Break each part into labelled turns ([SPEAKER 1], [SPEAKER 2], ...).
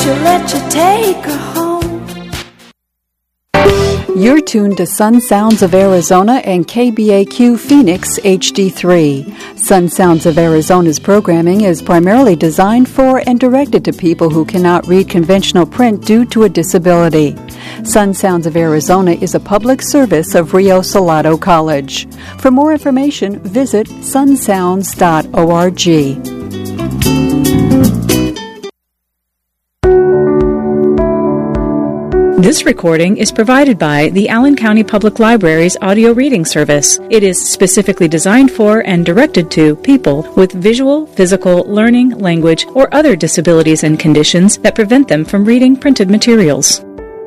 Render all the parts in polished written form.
[SPEAKER 1] she'll let you take her home.
[SPEAKER 2] You're tuned to Sun Sounds of Arizona and KBAQ Phoenix HD3. Sun Sounds of Arizona's programming is primarily designed for and directed to people who cannot read conventional print due to a disability. Sun Sounds of Arizona is a public service of Rio Salado College. For more information, visit sunsounds.org.
[SPEAKER 3] This recording is provided by the Allen County Public Library's audio reading service. It is specifically designed for and directed to people with visual, physical, learning, language, or other disabilities and conditions that prevent them from reading printed materials.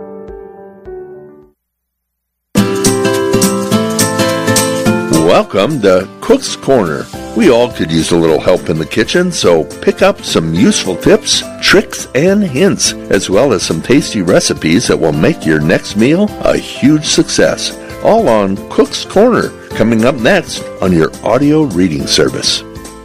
[SPEAKER 4] Welcome to Cook's Corner. We all could use a little help in the kitchen, so pick up some useful tips, tricks, and hints, as well as some tasty recipes that will make your next meal a huge success. All on Cook's Corner, coming up next on your audio reading service.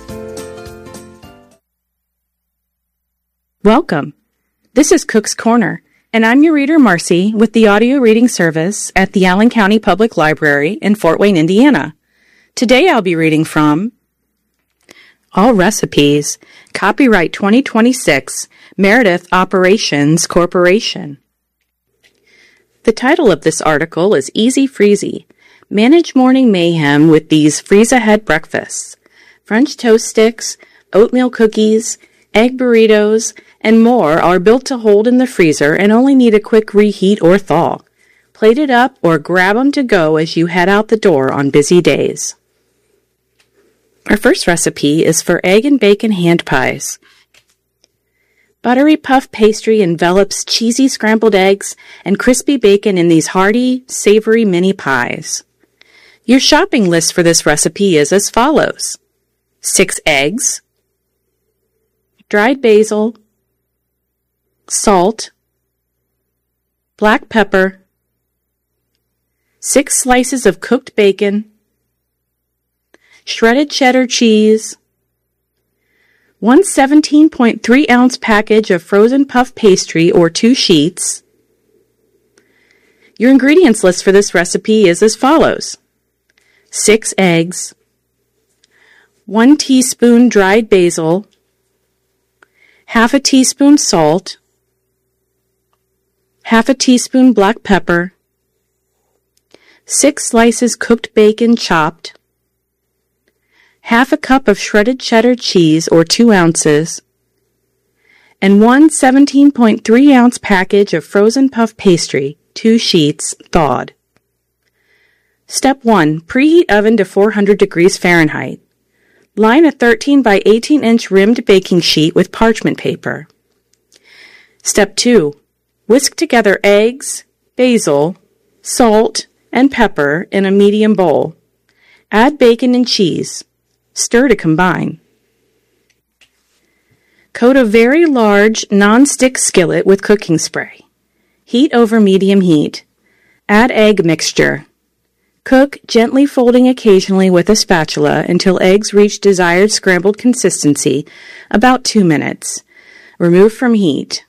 [SPEAKER 3] Welcome. This is Cook's Corner, and I'm your reader, Marcy, with the audio reading service at the Allen County Public Library in Fort Wayne, Indiana. Today I'll be reading from All Recipes, Copyright 2026, Meredith Operations Corporation. The title of this article is Easy Freezy. Manage morning mayhem with these freeze-ahead breakfasts. French toast sticks, oatmeal cookies, egg burritos, and more are built to hold in the freezer and only need a quick reheat or thaw. Plate it up or grab them to go as you head out the door on busy days. Our first recipe is for egg and bacon hand pies. Buttery puff pastry envelops cheesy scrambled eggs and crispy bacon in these hearty, savory mini pies. Your shopping list for this recipe is as follows: 6 eggs, dried basil, salt, black pepper, 6 slices of cooked bacon, shredded cheddar cheese, 1 17.3-ounce package of frozen puff pastry or 2 sheets. Your ingredients list for this recipe is as follows: 6 eggs, 1 teaspoon dried basil, half a teaspoon salt, half a teaspoon black pepper, 6 slices cooked bacon chopped, half a cup of shredded cheddar cheese or 2 ounces, and 1 17.3-ounce package of frozen puff pastry, 2 sheets, thawed. Step 1. Preheat oven to 400 degrees Fahrenheit. Line a 13 by 18-inch rimmed baking sheet with parchment paper. Step 2. Whisk together eggs, basil, salt, and pepper in a medium bowl. Add bacon and cheese. Stir to combine. Coat a very large non-stick skillet with cooking spray. Heat over medium heat. Add egg mixture. Cook, gently folding occasionally with a spatula until eggs reach desired scrambled consistency, about 2 minutes. Remove from heat.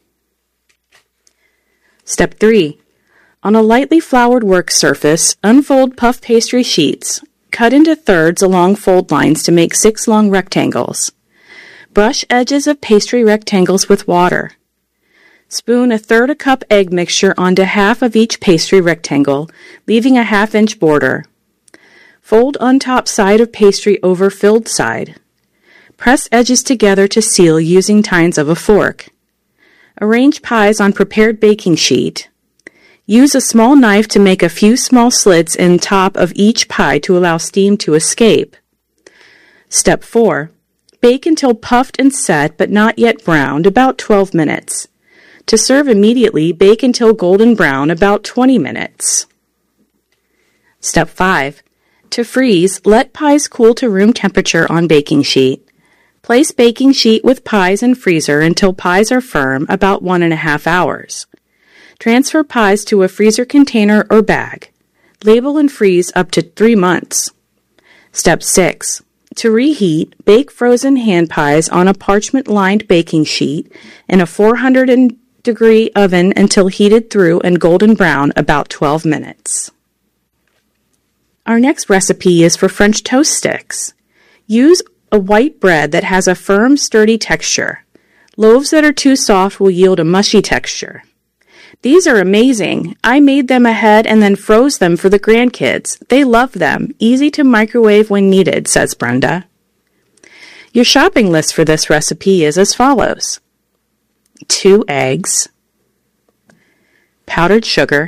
[SPEAKER 3] Step 3. On a lightly floured work surface, unfold puff pastry sheets. Cut into thirds along fold lines to make 6 long rectangles. Brush edges of pastry rectangles with water. Spoon 1/3 cup egg mixture onto half of each pastry rectangle, leaving a 1/2-inch border. Fold on top side of pastry over filled side. Press edges together to seal using tines of a fork. Arrange pies on prepared baking sheet. Use a small knife to make a few small slits in top of each pie to allow steam to escape. Step 4. Bake until puffed and set but not yet browned, about 12 minutes. To serve immediately, bake until golden brown, about 20 minutes. Step 5. To freeze, let pies cool to room temperature on baking sheet. Place baking sheet with pies in freezer until pies are firm, about 1.5 hours. Transfer pies to a freezer container or bag. Label and freeze up to 3 months. Step 6. To reheat, bake frozen hand pies on a parchment-lined baking sheet in a 400-degree oven until heated through and golden brown, about 12 minutes. Our next recipe is for French toast sticks. Use a white bread that has a firm, sturdy texture. Loaves that are too soft will yield a mushy texture. These are amazing. I made them ahead and then froze them for the grandkids. They love them. Easy to microwave when needed, says Brenda. Your shopping list for this recipe is as follows: 2 eggs, powdered sugar,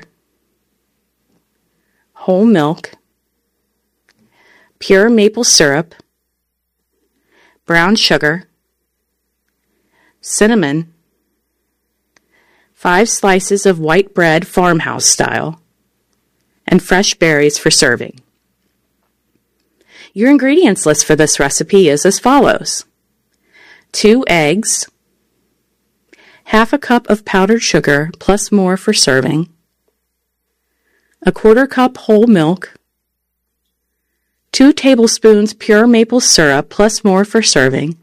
[SPEAKER 3] whole milk, pure maple syrup, brown sugar, cinnamon, 5 slices of white bread farmhouse style, and fresh berries for serving. Your ingredients list for this recipe is as follows: 2 eggs, half a cup of powdered sugar plus more for serving, a 1/4 cup whole milk, 2 tablespoons pure maple syrup plus more for serving,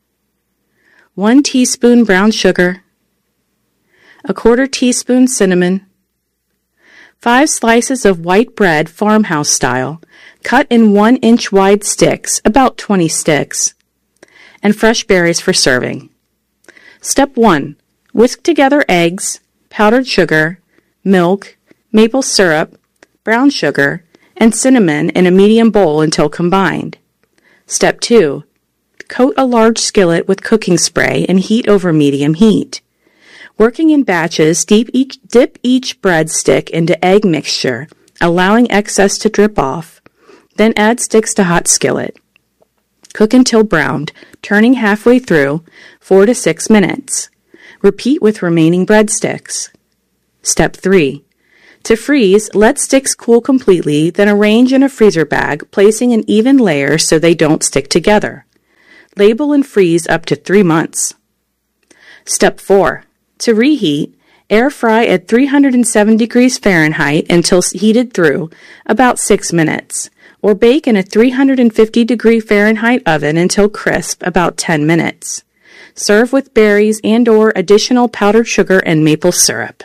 [SPEAKER 3] 1 teaspoon brown sugar, a 1/4 teaspoon cinnamon, 5 slices of white bread farmhouse style, cut in 1-inch wide sticks, about 20 sticks, and fresh berries for serving. Step 1. Whisk together eggs, powdered sugar, milk, maple syrup, brown sugar, and cinnamon in a medium bowl until combined. Step 2. Coat a large skillet with cooking spray and heat over medium heat. Working in batches, dip each breadstick into egg mixture, allowing excess to drip off. Then add sticks to hot skillet. Cook until browned, turning halfway through, 4 to 6 minutes. Repeat with remaining breadsticks. Step 3. To freeze, let sticks cool completely, then arrange in a freezer bag, placing in even layers so they don't stick together. Label and freeze up to 3 months. Step 4. To reheat, air fry at 307 degrees Fahrenheit until heated through, about 6 minutes, or bake in a 350 degree Fahrenheit oven until crisp, about 10 minutes. Serve with berries and/or additional powdered sugar and maple syrup.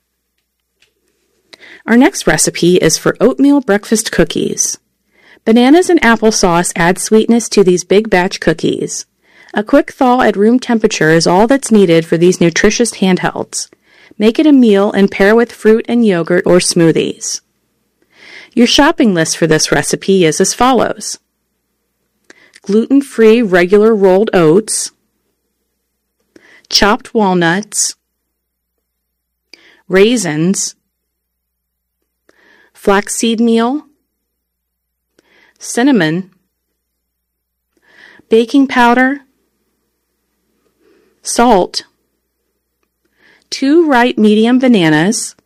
[SPEAKER 3] Our next recipe is for oatmeal breakfast cookies. Bananas and applesauce add sweetness to these big batch cookies. A quick thaw at room temperature is all that's needed for these nutritious handhelds. Make it a meal and pair with fruit and yogurt or smoothies. Your shopping list for this recipe is as follows: gluten-free regular rolled oats, chopped walnuts, raisins, flaxseed meal, cinnamon, baking powder, salt, 2 ripe medium bananas,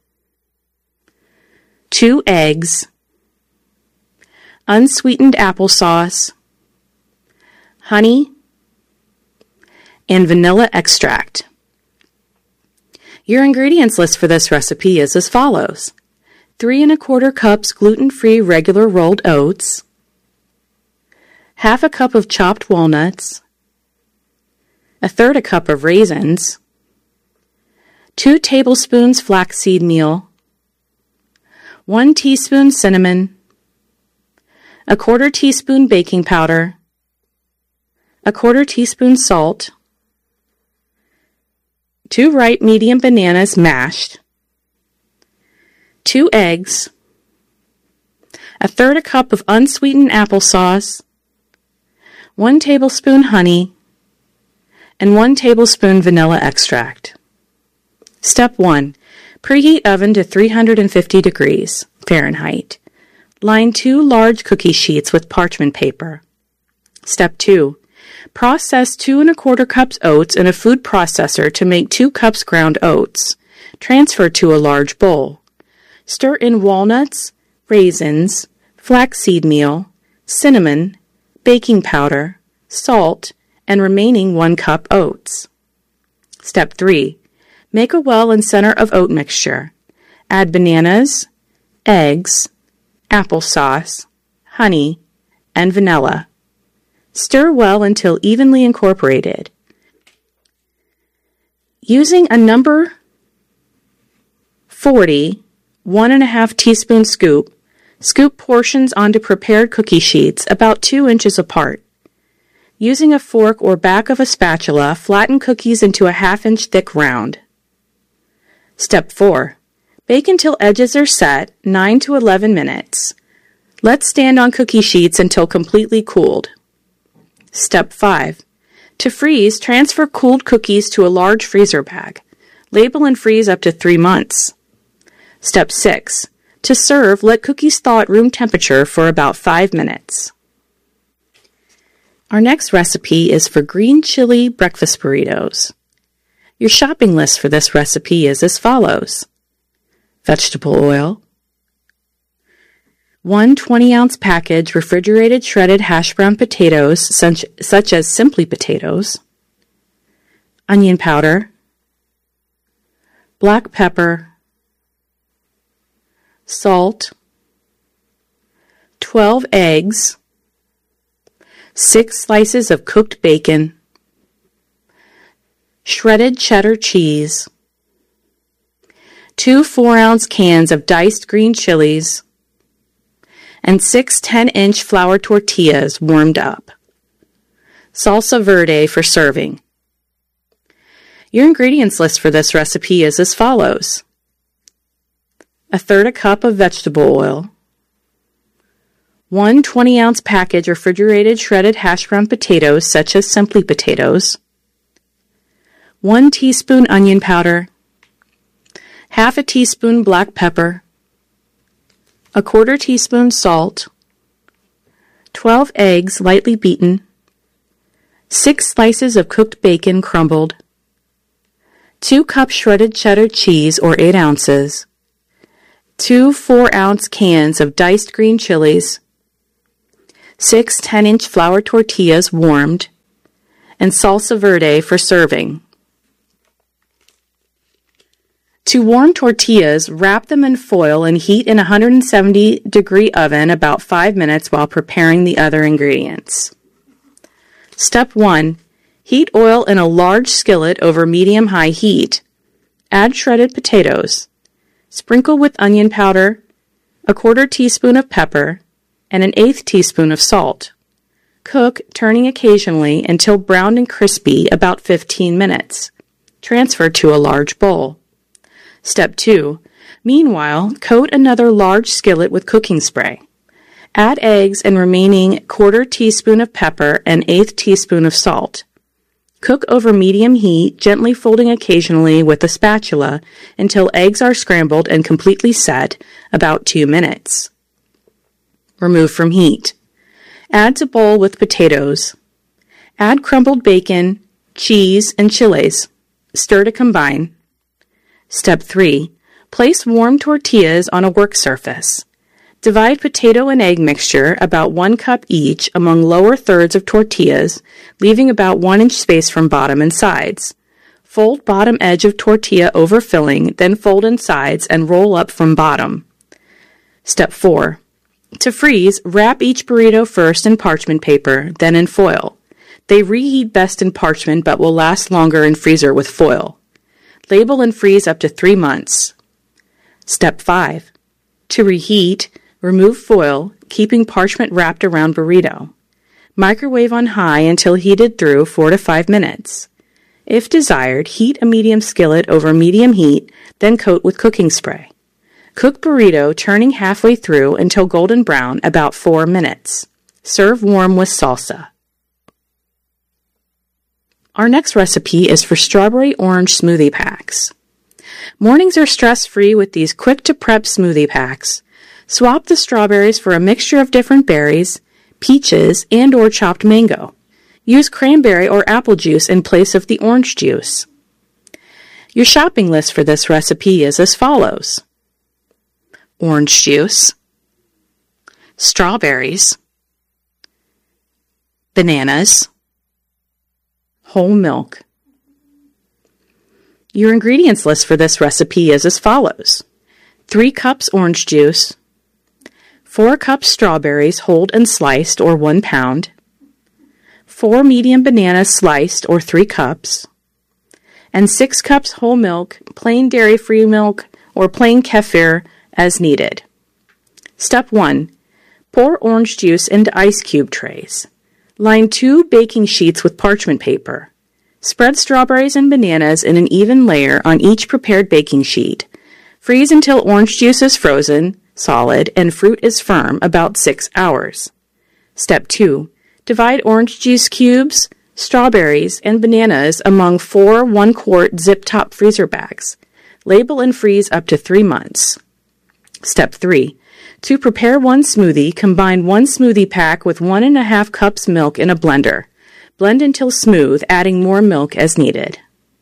[SPEAKER 3] 2 eggs, unsweetened applesauce, honey, and vanilla extract. Your ingredients list for this recipe is as follows: 3 1/4 cups gluten-free regular rolled oats, half a cup of chopped walnuts, 1/3 cup of raisins, 2 tablespoons flaxseed meal, 1 teaspoon cinnamon, a 1/4 teaspoon baking powder, a 1/4 teaspoon salt, 2 ripe medium bananas mashed, 2 eggs, 1/3 cup of unsweetened applesauce, 1 tablespoon honey, and 1 tablespoon vanilla extract. Step 1. Preheat oven to 350 degrees Fahrenheit. Line 2 large cookie sheets with parchment paper. Step 2. Process 2 1/4 cups oats in a food processor to make 2 cups ground oats. Transfer to a large bowl. Stir in walnuts, raisins, flaxseed meal, cinnamon, baking powder, salt, and remaining 1 cup oats. Step 3. Make a well and center of oat mixture. Add bananas, eggs, applesauce, honey, and vanilla. Stir well until evenly incorporated. Using a number 40, 1½ teaspoon scoop, scoop portions onto prepared cookie sheets about 2 inches apart. Using a fork or back of a spatula, flatten cookies into a 1/2 inch thick round. Step 4. Bake until edges are set, 9 to 11 minutes. Let stand on cookie sheets until completely cooled. Step 5. To freeze, transfer cooled cookies to a large freezer bag. Label and freeze up to 3 months. Step 6. To serve, let cookies thaw at room temperature for about 5 minutes. Our next recipe is for green chili breakfast burritos. Your shopping list for this recipe is as follows. Vegetable oil, 1 20-ounce package refrigerated shredded hash brown potatoes such as Simply Potatoes, onion powder, black pepper, salt, 12 eggs, 6 slices of cooked bacon, shredded cheddar cheese, 2 4-ounce cans of diced green chilies, and 6 10-inch flour tortillas warmed up. Salsa verde for serving. Your ingredients list for this recipe is as follows. 1/3 cup of vegetable oil, 1 20-ounce package refrigerated shredded hash brown potatoes such as Simply Potatoes, 1 teaspoon onion powder, 1/2 teaspoon black pepper, 1/4 teaspoon salt, 12 eggs lightly beaten, 6 slices of cooked bacon crumbled, 2 cups shredded cheddar cheese or 8 ounces, 2 4-ounce cans of diced green chilies, 6 10-inch flour tortillas warmed, and salsa verde for serving. To warm tortillas, wrap them in foil and heat in a 170-degree oven about 5 minutes while preparing the other ingredients. Step 1. Heat oil in a large skillet over medium-high heat. Add shredded potatoes. Sprinkle with onion powder, 1/4 teaspoon of pepper, and an 1/8 teaspoon of salt. Cook, turning occasionally, until browned and crispy about 15 minutes. Transfer to a large bowl. Step 2. Meanwhile, coat another large skillet with cooking spray. Add eggs and remaining 1/4 teaspoon of pepper and 1/8 teaspoon of salt. Cook over medium heat, gently folding occasionally with a spatula until eggs are scrambled and completely set, about 2 minutes. Remove from heat. Add to bowl with potatoes. Add crumbled bacon, cheese, and chiles. Stir to combine. Step 3. Place warm tortillas on a work surface. Divide potato and egg mixture, about 1 cup each, among lower thirds of tortillas, leaving about 1 inch space from bottom and sides. Fold bottom edge of tortilla over filling, then fold in sides and roll up from bottom. Step 4. To freeze, wrap each burrito first in parchment paper, then in foil. They reheat best in parchment but will last longer in freezer with foil. Label and freeze up to 3 months. Step 5. To reheat, remove foil, keeping parchment wrapped around burrito. Microwave on high until heated through 4 to 5 minutes. If desired, heat a medium skillet over medium heat, then coat with cooking spray. Cook burrito, turning halfway through until golden brown, about 4 minutes. Serve warm with salsa. Our next recipe is for strawberry orange smoothie packs. Mornings are stress-free with these quick-to-prep smoothie packs. Swap the strawberries for a mixture of different berries, peaches, and or chopped mango. Use cranberry or apple juice in place of the orange juice. Your shopping list for this recipe is as follows. Orange juice, strawberries, bananas, whole milk. Your ingredients list for this recipe is as follows. 3 cups orange juice, 4 cups strawberries whole and sliced or 1 pound, 4 medium bananas sliced or 3 cups, and 6 cups whole milk, plain dairy-free milk, or plain kefir as needed. Step 1. Pour orange juice into ice cube trays. Line 2 baking sheets with parchment paper. Spread strawberries and bananas in an even layer on each prepared baking sheet. Freeze until orange juice is frozen, solid, and fruit is firm, about 6 hours. Step 2. Divide orange juice cubes, strawberries, and bananas among 4 1-quart zip-top freezer bags. Label and freeze up to 3 months. Step 3. To prepare one smoothie, combine 1 smoothie pack with 1.5 cups milk in a blender. Blend until smooth, adding more milk as needed.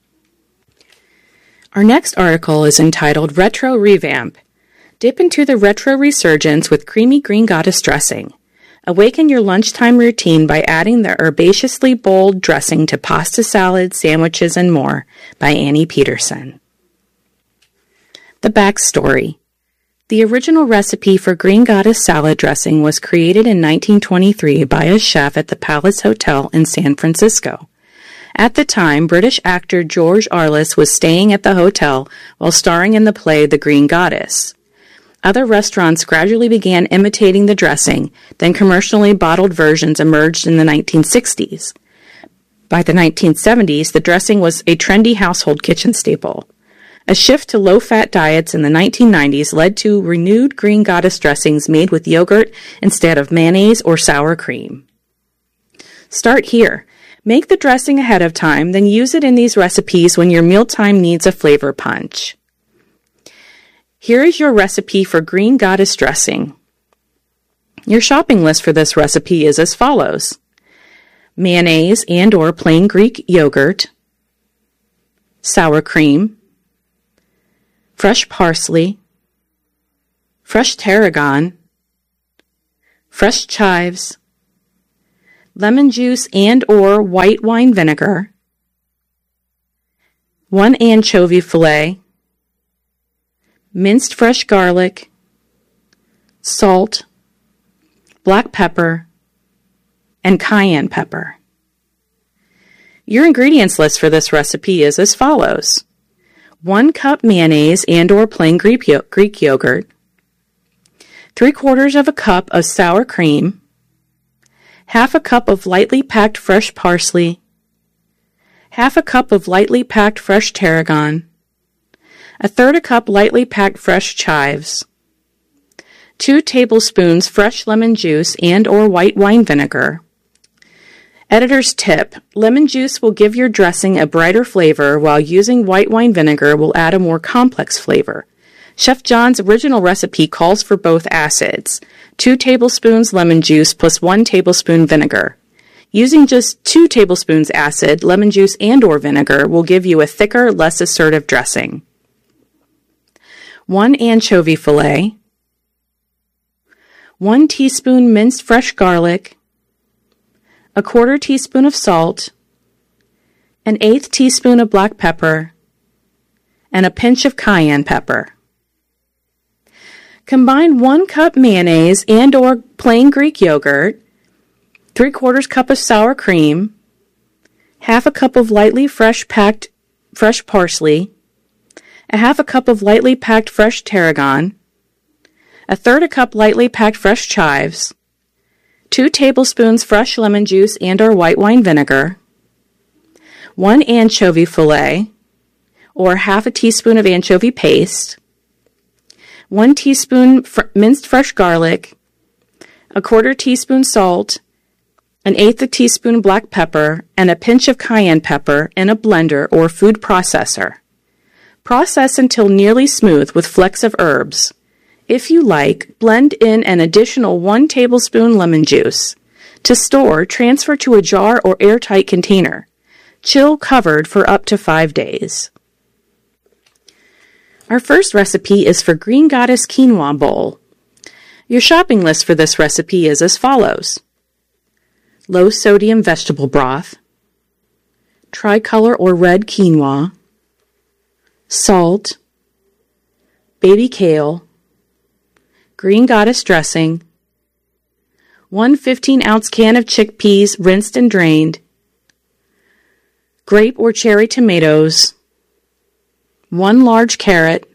[SPEAKER 3] Our next article is entitled Retro Revamp. Dip into the retro resurgence with creamy green goddess dressing. Awaken your lunchtime routine by adding the herbaceously bold dressing to pasta salads, sandwiches, and more by Annie Peterson. The backstory. The original recipe for green goddess salad dressing was created in 1923 by a chef at the Palace Hotel in San Francisco. At the time, British actor George Arliss was staying at the hotel while starring in the play The Green Goddess. Other restaurants gradually began imitating the dressing, then commercially bottled versions emerged in the 1960s. By the 1970s, the dressing was a trendy household kitchen staple. A shift to low-fat diets in the 1990s led to renewed green goddess dressings made with yogurt instead of mayonnaise or sour cream. Start here. Make the dressing ahead of time, then use it in these recipes when your mealtime needs a flavor punch. Here is your recipe for green goddess dressing. Your shopping list for this recipe is as follows: mayonnaise and or plain Greek yogurt, sour cream, fresh parsley, fresh tarragon, fresh chives, lemon juice and or white wine vinegar, 1 anchovy fillet, minced fresh garlic, salt, black pepper, and cayenne pepper. Your ingredients list for this recipe is as follows: 1 cup mayonnaise and or plain Greek yogurt, 3/4 of a cup of sour cream, 1/2 cup of lightly packed fresh parsley, 1/2 cup of lightly packed fresh tarragon, 1/3 cup lightly packed fresh chives, 2 tablespoons fresh lemon juice and or white wine vinegar. Editor's tip: lemon juice will give your dressing a brighter flavor, while using white wine vinegar will add a more complex flavor. Chef John's original recipe calls for both acids: 2 tablespoons lemon juice plus 1 tablespoon vinegar. Using just 2 tablespoons acid, lemon juice, and or vinegar will give you a thicker, less assertive dressing. 1 anchovy fillet, 1 teaspoon minced fresh garlic, 1/4 teaspoon of salt, 1/8 teaspoon of black pepper, and a pinch of cayenne pepper. Combine 1 cup mayonnaise and or plain Greek yogurt, 3/4 cup of sour cream, 1/2 cup of lightly packed fresh parsley, 1/2 cup of lightly packed fresh tarragon, 1/3 cup lightly packed fresh chives, 2 tablespoons fresh lemon juice and or white wine vinegar, 1 anchovy fillet, or 1/2 teaspoon of anchovy paste, 1 teaspoon minced fresh garlic, 1/4 teaspoon salt, 1/8 teaspoon black pepper, and a pinch of cayenne pepper in a blender or food processor. Process until nearly smooth with flecks of herbs. If you like, blend in an additional 1 tablespoon lemon juice. To store, transfer to a jar or airtight container. Chill covered for up to 5 days. Our first recipe is for Green Goddess Quinoa Bowl. Your shopping list for this recipe is as follows: low sodium vegetable broth, tricolor or red quinoa, salt, baby kale, Green Goddess dressing, 1 15-ounce can of chickpeas rinsed and drained, grape or cherry tomatoes, 1 large carrot,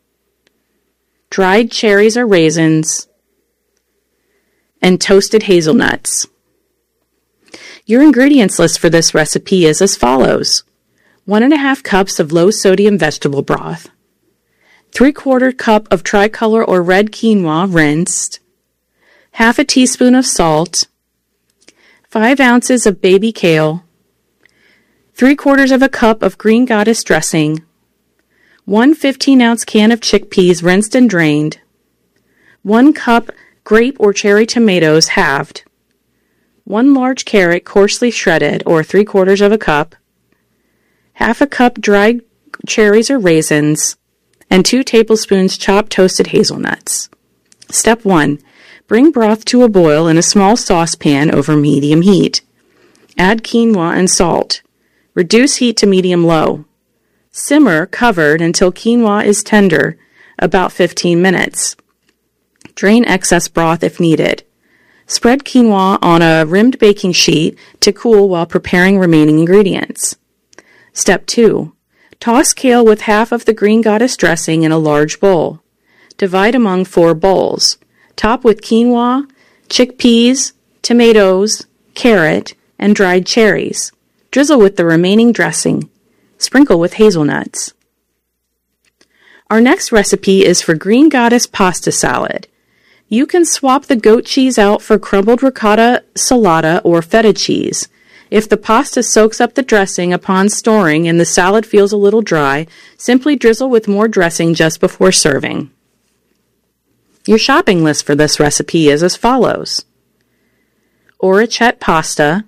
[SPEAKER 3] dried cherries or raisins, and toasted hazelnuts. Your ingredients list for this recipe is as follows: 1.5 cups of low-sodium vegetable broth, 3/4 cup of tricolor or red quinoa rinsed, half a teaspoon of salt, 5 ounces of baby kale, 3/4 of a cup of green goddess dressing, 1 15-ounce can of chickpeas rinsed and drained, 1 cup grape or cherry tomatoes halved, 1 large carrot coarsely shredded or 3/4 of a cup, half a cup dried cherries or raisins, and 2 tablespoons chopped toasted hazelnuts. Step 1. Bring broth to a boil in a small saucepan over medium heat. Add quinoa and salt. Reduce heat to medium-low. Simmer covered until quinoa is tender, about 15 minutes. Drain excess broth if needed. Spread quinoa on a rimmed baking sheet to cool while preparing remaining ingredients. Step 2. Toss kale with half of the green goddess dressing in a large bowl. Divide among 4 bowls. Top with quinoa, chickpeas, tomatoes, carrot, and dried cherries. Drizzle with the remaining dressing. Sprinkle with hazelnuts. Our next recipe is for green goddess pasta salad. You can swap the goat cheese out for crumbled ricotta salata or feta cheese. If the pasta soaks up the dressing upon storing and the salad feels a little dry, simply drizzle with more dressing just before serving. Your shopping list for this recipe is as follows: orecchiette pasta,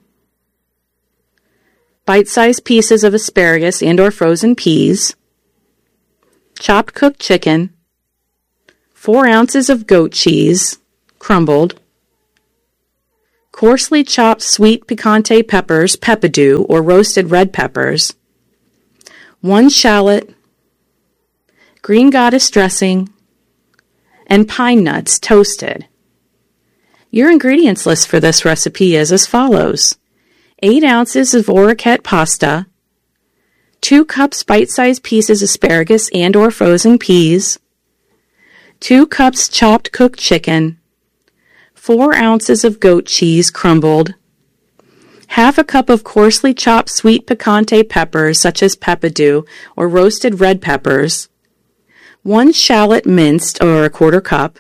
[SPEAKER 3] bite-sized pieces of asparagus and or frozen peas, chopped cooked chicken, 4 ounces of goat cheese, crumbled, coarsely chopped sweet picante peppers, peppadew, or roasted red peppers, 1 shallot, green goddess dressing, and pine nuts toasted. Your ingredients list for this recipe is as follows: 8 ounces of orecchiette pasta, 2 cups bite-sized pieces asparagus and or frozen peas, 2 cups chopped cooked chicken, 4 ounces of goat cheese crumbled, half a cup of coarsely chopped sweet picante peppers such as peppadew or roasted red peppers, 1 shallot minced or 1/4 cup,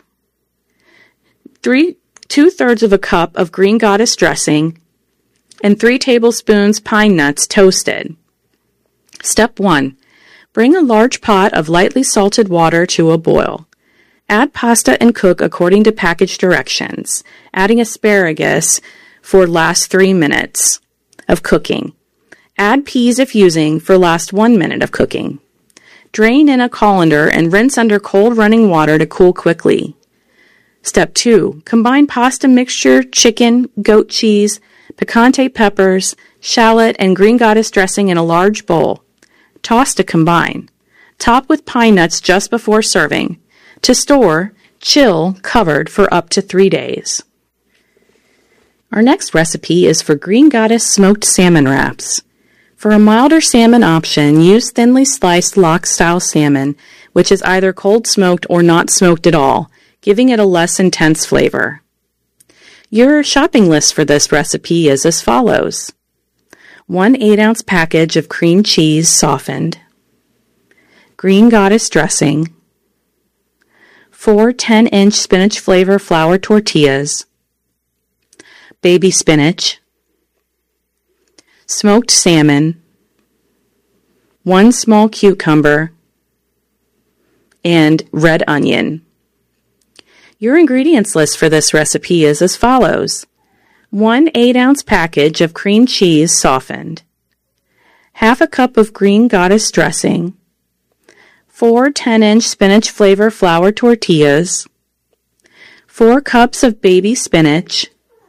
[SPEAKER 3] 2/3 of a cup of green goddess dressing, and 3 tablespoons pine nuts toasted. Step 1. Bring a large pot of lightly salted water to a boil. Add pasta and cook according to package directions, adding asparagus for last 3 minutes of cooking. Add peas if using for last 1 minute of cooking. Drain in a colander and rinse under cold running water to cool quickly. Step 2. Combine pasta mixture, chicken, goat cheese, picante peppers, shallot, and green goddess dressing in a large bowl. Toss to combine. Top with pine nuts just before serving. To store, chill covered for up to 3 days. Our next recipe is for green goddess smoked salmon wraps. For a milder salmon option, use thinly sliced lox-style salmon, which is either cold smoked or not smoked at all, giving it a less intense flavor. Your shopping list for this recipe is as follows: 1 8-ounce package of cream cheese softened, green goddess dressing, 4 10-inch spinach flavor flour tortillas, baby spinach, smoked salmon, 1 small cucumber, and red onion. Your ingredients list for this recipe is as follows: 1 8-ounce package of cream cheese softened, half a cup of green goddess dressing, 4 10-inch spinach flavor flour tortillas, 4 cups of baby spinach,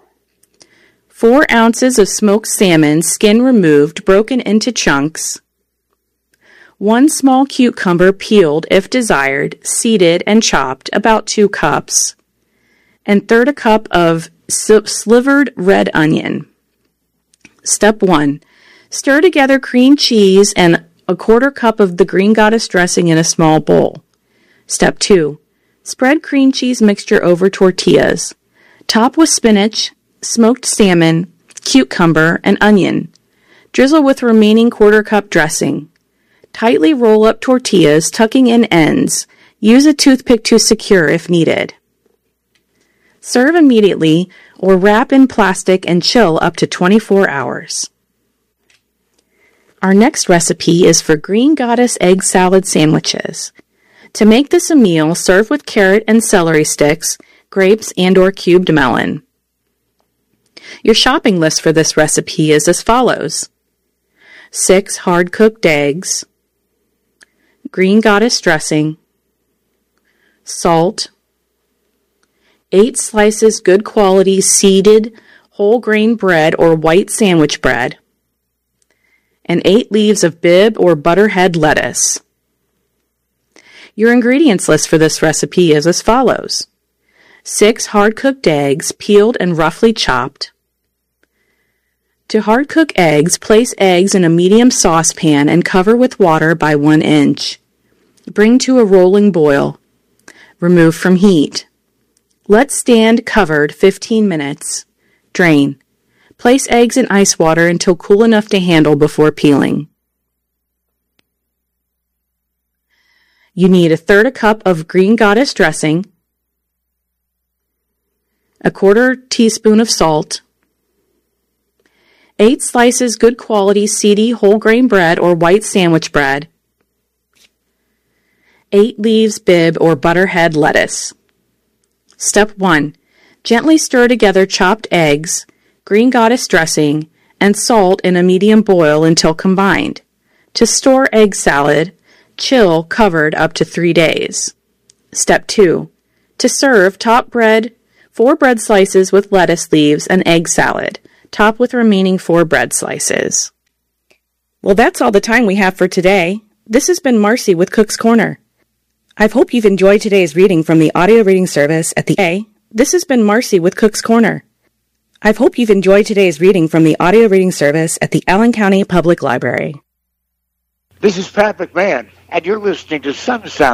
[SPEAKER 3] 4 ounces of smoked salmon, skin removed, broken into chunks, 1 small cucumber peeled if desired, seeded and chopped, about 2 cups, and 1/3 cup of slivered red onion. Step 1. Stir together cream cheese and a 1/4 cup of the Green Goddess dressing in a small bowl. Step 2. Spread cream cheese mixture over tortillas. Top with spinach, smoked salmon, cucumber, and onion. Drizzle with remaining 1/4 cup dressing. Tightly roll up tortillas, tucking in ends. Use a toothpick to secure if needed. Serve immediately or wrap in plastic and chill up to 24 hours. Our next recipe is for Green Goddess egg salad sandwiches. To make this a meal, serve with carrot and celery sticks, grapes, and/or cubed melon. Your shopping list for this recipe is as follows: 6 hard-cooked eggs, Green Goddess dressing, salt, 8 slices good quality seeded whole grain bread or white sandwich bread, and 8 leaves of Bibb or butterhead lettuce. Your ingredients list for this recipe is as follows: 6 hard-cooked eggs, peeled and roughly chopped. To hard-cook eggs, place eggs in a medium saucepan and cover with water by 1 inch. Bring to a rolling boil. Remove from heat. Let stand covered 15 minutes. Drain. Place eggs in ice water until cool enough to handle before peeling. You need 1/3 cup of Green Goddess dressing, a 1/4 teaspoon of salt, 8 slices good quality seedy whole grain bread or white sandwich bread, 8 leaves Bibb or butterhead lettuce. Step 1. Gently stir together chopped eggs, Green Goddess dressing, and salt in a medium boil until combined. To store egg salad, chill covered up to 3 days. Step 2. To serve, top bread 4 bread slices with lettuce leaves and egg salad. Top with remaining 4 bread slices. Well, that's all the time we have for today. This has been Marcy with Cook's Corner. I hope you've enjoyed today's reading from the audio reading service at the This has been Marcy with Cook's Corner. I hope you've enjoyed today's reading from the audio reading service at the Allen County Public Library.
[SPEAKER 5] This is Pat McMahon, and you're listening to Sun Sound.